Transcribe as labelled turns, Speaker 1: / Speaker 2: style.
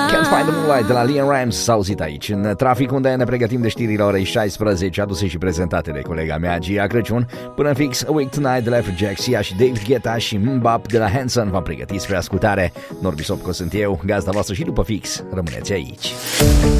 Speaker 1: Can't Find the Moonlight de la Leon Rimes s-a auzit aici în trafic, unde ne pregătim de știrile orei 16, aduse și prezentate de colega mea Gia Crăciun. Până fix Awake Tonight de la Afrojack, Sia și David Guetta și Mbap de la Hanson v-am pregătit spre ascultare. Norbi Sopco sunt eu, gazda voastră, și după fix rămâneți aici.